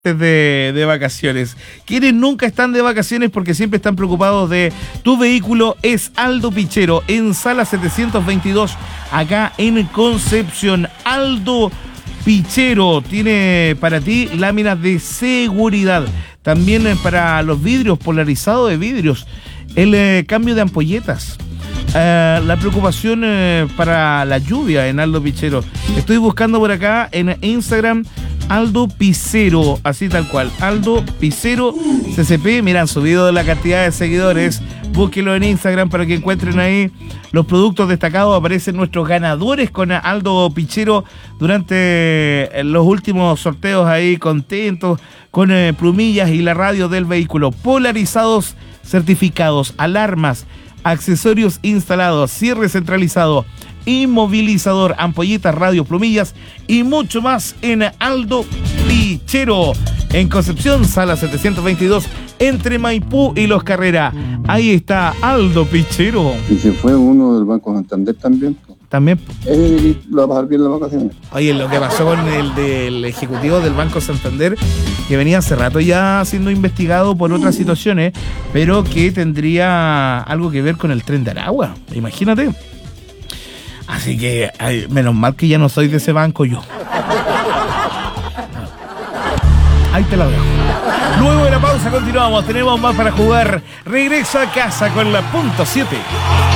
de vacaciones. Quienes nunca están de vacaciones porque siempre están preocupados de tu vehículo es Aldo Pichero en Sala 722 acá en Concepción. Aldo Pichero tiene para ti láminas de seguridad, también para los vidrios, polarizado de vidrios, el cambio de ampolletas. La preocupación para la lluvia en Aldo Pichero. Estoy buscando por acá en Instagram Aldo Pichero, así tal cual, Aldo Pichero CCP. Mira, han subido la cantidad de seguidores. Búsquenlo en Instagram para que encuentren ahí los productos destacados. Aparecen nuestros ganadores con Aldo Pichero durante los últimos sorteos ahí, contentos con plumillas y la radio del vehículo, polarizados certificados, alarmas, accesorios instalados, cierre centralizado, inmovilizador, ampolletas, radio, plumillas y mucho más en Aldo Pichero en Concepción, Sala 722 entre Maipú y Los Carrera. Ahí está Aldo Pichero. Y se fue uno del Banco Santander también. También. Lo va a pasar bien las vacaciones. Oye, lo que pasó con el del ejecutivo del Banco Santander, que venía hace rato ya siendo investigado por otras situaciones, pero que tendría algo que ver con el Tren de Aragua. Imagínate. Así que, ay, menos mal que ya no soy de ese banco yo. Ahí te la dejo. Luego de la pausa continuamos. Tenemos más para jugar. Regreso a casa con la punto 7.